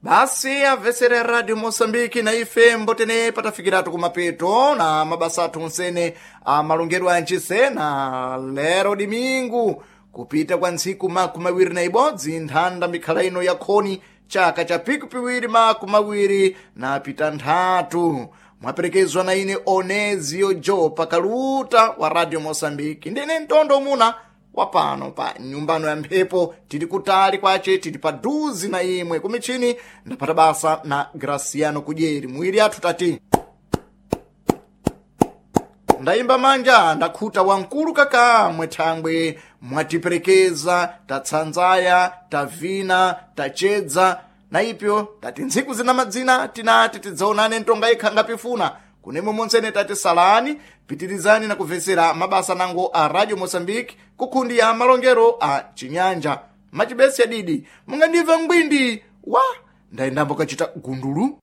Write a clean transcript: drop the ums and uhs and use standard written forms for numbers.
Basi avesere Radio Mosambiki na ife mbotene patafikiratu kumapeto na mabasa athu nsene malungero ancisena lero dimingu kupita kwa ntsiku makumawiri na ibodzi nthanda mikhala ino ya khoni chaka cha piwiri makumawiri na pita nthatu mwaperekezwa na ine Onezio Jo Pakaluta wa Radio Mosambiki ndine mtondo muna wapano pa nyumbano ya mphepo tili kutali kwace tili pa duzi na imwe kumichini ndapata basa na Graciano Kudyeri mwiri athu tati ndayimba manja ndakhuta wankulu kakamwe thangwe mwatiperekeza tatsanzaya tavina tachedza na ipyo tati ntsiku zina madzina tinati tidzaonane ntonga ikha ngapifuna kunemo monsene tati salani pitirizani na kuvesera mabasa nango a Radio Mosambiki kukhundi ya malongero a chinyanja machibesi ya didi mungandiva ngwindi wa ndayendambo kachita gundulu